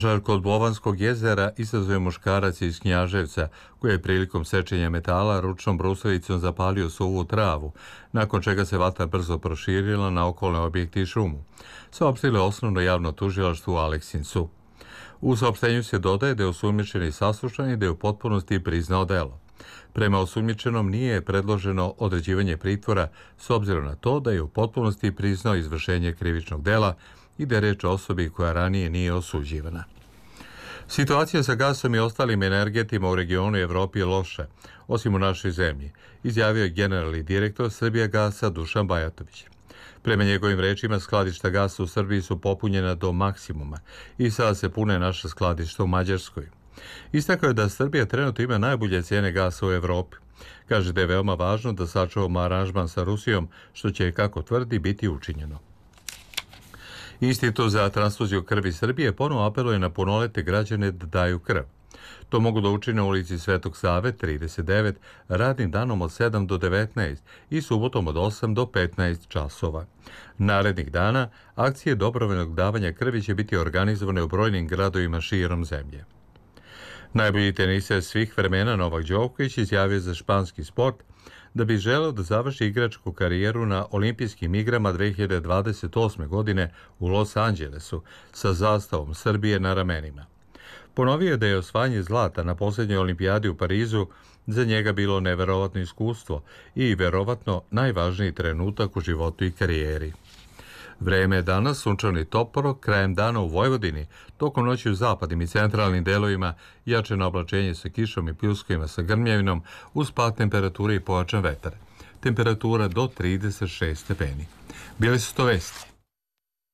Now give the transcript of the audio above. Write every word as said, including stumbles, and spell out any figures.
Požar kod Bovanskog jezera izazvao je muškarac iz Knjaževca, koji je prilikom sečenja metala ručnom brusovicom zapalio suvu travu, nakon čega se vatra brzo proširila na okolne objekte i šumu, saopštilo je Osnovno javno tužilaštvo u Aleksincu. U saopštenju se dodaje da je osumnjičeni saslušan i da je u potpunosti priznao delo. Prema osumnjičenom nije predloženo određivanje pritvora s obzirom na to da je u potpunosti priznao izvršenje krivičnog dela i da je reč o osobi koja ranije nije osuđivana. Situacija sa gasom i ostalim energetima u regionu i Evropi je loša, osim u našoj zemlji, izjavio je generalni direktor Srbijagasa Dušan Bajatović. Prema njegovim rečima, skladišta gasa u Srbiji su popunjena do maksimuma i sada se pune naša skladišta u Mađarskoj. Istakao je da Srbija trenutno ima najbolje cijene gasa u Evropi. Kaže da je veoma važno da sačuvamo aranžman sa Rusijom, što će, kako tvrdi, biti učinjeno. Institut za transfuziju krvi Srbije ponovo apeluje na punoletne građane da daju krv. To mogu da učine u ulici Svetog Save trideset devet radnim danom od sedam do devetnaest i subotom od osam do petnaest časova. Narednih dana akcije dobrovoljnog davanja krvi će biti organizovane u brojnim gradovima širom zemlje. Najbolji teniser svih vremena Novak Đoković izjavio za španski sport da bi želeo da završi igračku karijeru na olimpijskim igrama dve hiljade dvadeset osme. godine u Los Angelesu sa zastavom Srbije na ramenima. Ponovio je da je osvajanje zlata na posljednjoj olimpijadi u Parizu za njega bilo neverovatno iskustvo i verovatno najvažniji trenutak u životu i karijeri. Vreme je danas sunčano i toplo, krajem dana u Vojvodini, tokom noći u zapadnim i centralnim delovima jačeno oblačenje sa kišom i pljuskovima sa grmljavinom uz pad temperature i pojačan vetar. Temperatura do trideset šest stepeni. Bile su to vesti.